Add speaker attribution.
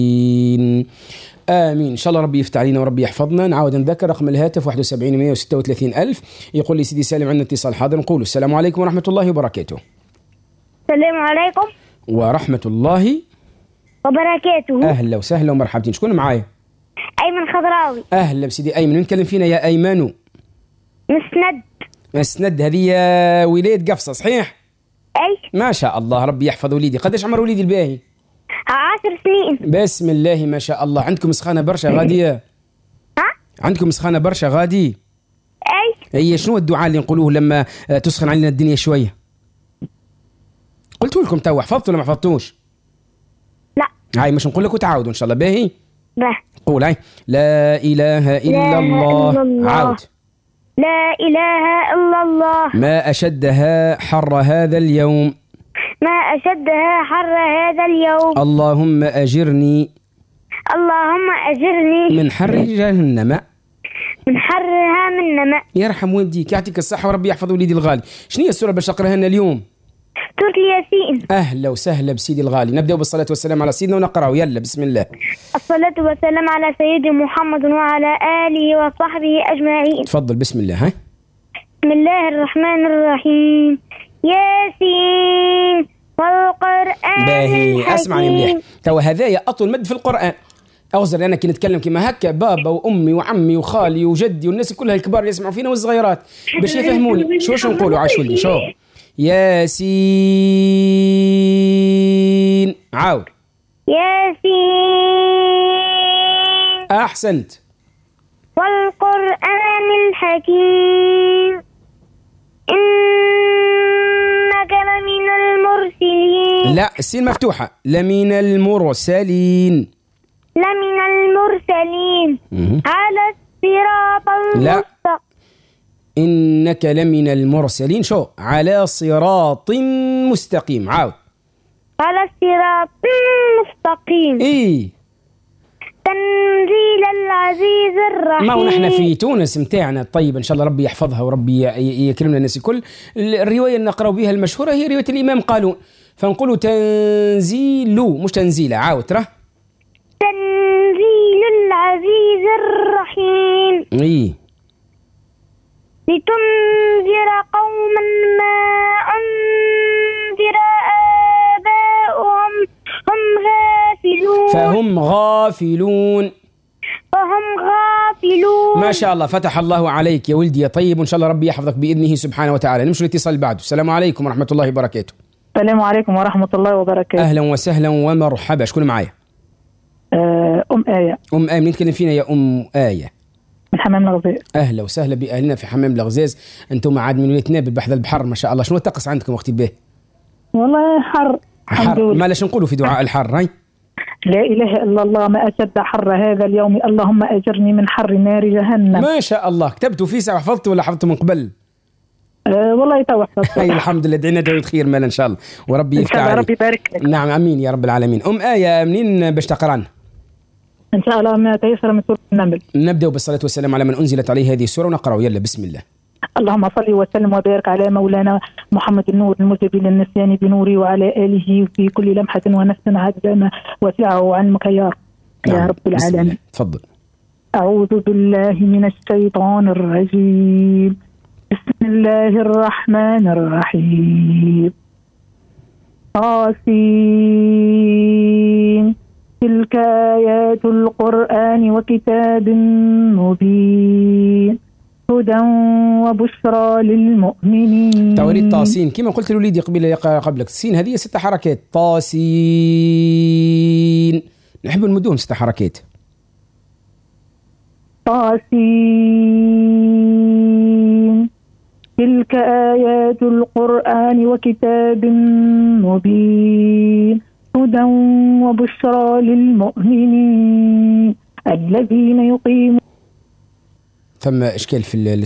Speaker 1: آمين. إن شاء الله ربي يفتح علينا وربي يحفظنا. نعاود نذكر رقم الهاتف 71 136 ألف. يقول لي سيدي سالم عندنا اتصال حاضر، نقول السلام عليكم ورحمة الله وبركاته.
Speaker 2: السلام عليكم
Speaker 1: ورحمة الله
Speaker 2: وبركاته.
Speaker 1: أهلا وسهلا ومرحبتين. شكون معايا؟
Speaker 2: أيمن خضراوي.
Speaker 1: أهلا بسيدي أيمن. نتكلم فينا يا أيمن؟
Speaker 2: مسند.
Speaker 1: مسند. هذه ولاية قفصة صحيح؟
Speaker 2: أي.
Speaker 1: ما شاء الله ربي يحفظ وليدي. قداش عمر وليدي الباهي؟
Speaker 2: 10 سنين.
Speaker 1: بسم الله ما شاء الله. عندكم سخانة برشا غادي؟
Speaker 2: ها؟
Speaker 1: عندكم سخانة برشا غادي؟
Speaker 2: أي.
Speaker 1: هي شنو الدعاء اللي نقولوه لما تسخن علينا الدنيا شوية؟ قلت لكم توا، حفظتوا ولا ما حفظتوش؟
Speaker 2: لا.
Speaker 1: هاي مش نقول لك وتعاودوا إن شاء الله. باهي؟
Speaker 2: به.
Speaker 1: قول هاي. لا إله إلا الله. عاود.
Speaker 2: لا إله إلا الله.
Speaker 1: ما أشدها حر هذا اليوم.
Speaker 2: ما أشدها حر هذا اليوم.
Speaker 1: اللهم أجرني.
Speaker 2: اللهم أجرني
Speaker 1: من حر جهنم.
Speaker 2: من حرها من نماء.
Speaker 1: يرحم والديك يعطيك الصحة وربي يحفظ وليدي الغالي. شنو هي السورة باش أقراها لنا اليوم؟
Speaker 2: سورة الياسين.
Speaker 1: أهلا وسهلا بسيدي الغالي. نبدأ بالصلاة والسلام على سيدنا ونقرأه. يلا بسم الله.
Speaker 2: الصلاة والسلام على سيدي محمد وعلى آله وصحبه أجمعين.
Speaker 1: تفضل بسم الله. ها؟
Speaker 2: بسم الله الرحمن الرحيم. ياسين والقرآن
Speaker 1: باهي. اسمعني مليح.
Speaker 2: الحكيم.
Speaker 1: توا هذايا أطول مد في القرآن. أغزر أنا كي نتكلم كما هكا بابا وأمي وعمي وخالي وجدي والناس كلها الكبار اللي يسمعوا فينا والصغيرات باش يفهموني شو نقولوا. عاش ولدي شو. ياسين. عاود.
Speaker 2: ياسين.
Speaker 1: أحسنت.
Speaker 2: والقرآن الحكيم إنك لمن المرسلين.
Speaker 1: لا السين مفتوحة. لمن المرسلين.
Speaker 2: لمن المرسلين على الصراط
Speaker 1: لا.
Speaker 2: المستقيم.
Speaker 1: إنك لمن المرسلين شو على صراط مستقيم. عاود.
Speaker 2: على الصراط المستقيم.
Speaker 1: إيه
Speaker 2: تنزيل العزيز الرحيم.
Speaker 1: ما ونحن في تونس متاعنا طيب إن شاء الله ربي يحفظها وربي يكرمنا الناس الكل. الرواية اللي نقرأ بها المشهورة هي رواية الإمام قالون، فنقولوا تنزيل مش تنزيل. عاود ترى.
Speaker 2: تنزيل العزيز الرحيم.
Speaker 1: إيه.
Speaker 2: لتنذر قوما ما أنذر آباؤهم هم غافلون.
Speaker 1: فهم غافلون. ما شاء الله. فتح الله عليك يا ولدي يا طيب، وإن شاء الله ربي يحفظك بإذنه سبحانه وتعالى. نمشي الاتصال بعده. السلام عليكم ورحمة الله وبركاته.
Speaker 3: السلام عليكم ورحمة الله وبركاته.
Speaker 1: أهلا وسهلا ومرحبا. شكون معايا؟
Speaker 3: أم آية.
Speaker 1: أم آية. نتكلم فينا يا أم آية؟
Speaker 3: من حمام الغزاز.
Speaker 1: أهلا وسهلا بأهلنا في حمام الغزاز. أنتم عاد من ولاية نابل بحذا البحر ما شاء الله. شنو الطقس عندكم وقت به؟
Speaker 3: والله حر.
Speaker 1: حر. ما لاش نقولوا في دعاء الحر. هاي
Speaker 3: لا إله إلا الله ما أشد حر هذا اليوم اللهم أجرني من حر نار جهنم.
Speaker 1: ما شاء الله. كتبتوا في ساعة وحفظتوا ولا حفظتوا من قبل؟
Speaker 3: والله توحفظت.
Speaker 1: الحمد لله. دعينا دعوة خير مالا إن شاء الله وربي يفتح عليك.
Speaker 3: ربي يبارك لك.
Speaker 1: نعم أمين يا رب العالمين. أم آية منين باش تقرأنا؟
Speaker 3: إن شاء الله ما تيسر من سورة النمل.
Speaker 1: نبدأ بالصلاة والسلام على من أنزلت عليه هذه السورة ونقرأ. يلا بسم الله.
Speaker 3: اللهم صل وسلم وبارك على مولانا محمد النور المذهب للنسيان بنوري وعلى آله في كل لمحة ونفس عدد ما وسعه علمك يا رب العالمين.
Speaker 1: تفضل.
Speaker 3: أعوذ بالله من الشيطان الرجيم. بسم الله الرحمن الرحيم. طاسين تلك آيات القرآن وكتاب مبين هدى وبشرى للمؤمنين.
Speaker 1: توريد طاسين كما قلت لوليدي قبلك. السين هذه 6 حركات. طاسين. نحب نمدوهم 6 حركات.
Speaker 3: طاسين تلك آيات القرآن وكتاب مبين هدى وبشرى للمؤمنين الذين يقيمون.
Speaker 1: ثم إشكال في